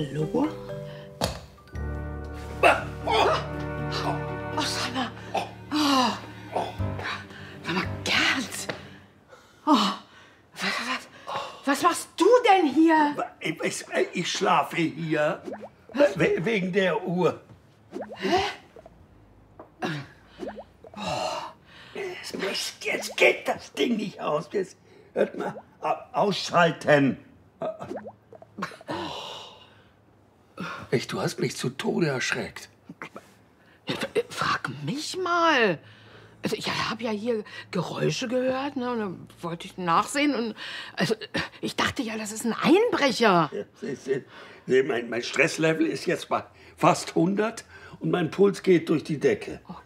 Hallo? Oh, sag mal. Sag mal, Gerd. Was machst du denn hier? Ich schlafe hier. Wegen der Uhr. Jetzt geht das Ding nicht aus. Jetzt hört mal. Ausschalten. Echt, du hast mich zu Tode erschreckt. Frag mich mal. Also ich habe ja hier Geräusche gehört, ne, und dann wollte ich nachsehen und also ich dachte ja, das ist ein Einbrecher. Mein Stresslevel ist jetzt bei fast 100 und mein Puls geht durch die Decke. Oh